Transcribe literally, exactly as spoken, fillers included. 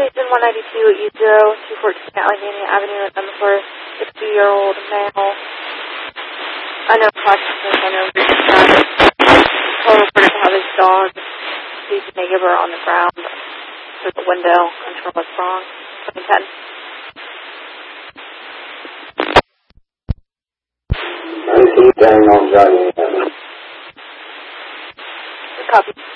Station one ninety-two E zero two fourteen Allegheny Avenue at number four, sixty-year-old male. I know consciousness, I know we just got it. Told reporter to have his dog seized a neighbor on the ground through the window. Unsure what's wrong. seven ten. nineteen ten on Johnny. Copy.